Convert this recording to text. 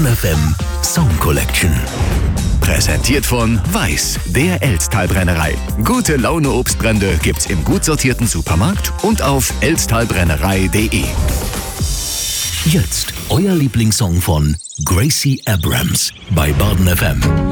Baden FM Song Collection. Präsentiert von Weiß, der Elztal-Brennerei. Gute Laune Obstbrände gibt's im gut sortierten Supermarkt und auf elztalbrennerei.de. Jetzt euer Lieblingssong von Gracie Abrams bei Baden FM.